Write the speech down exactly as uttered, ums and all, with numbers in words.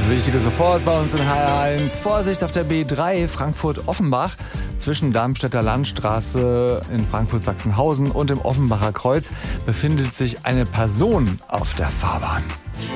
Wichtige sofort bei uns in H R eins. Vorsicht auf der B drei Frankfurt-Offenbach. Zwischen Darmstädter Landstraße in Frankfurt-Sachsenhausen und dem Offenbacher Kreuz befindet sich eine Person auf der Fahrbahn.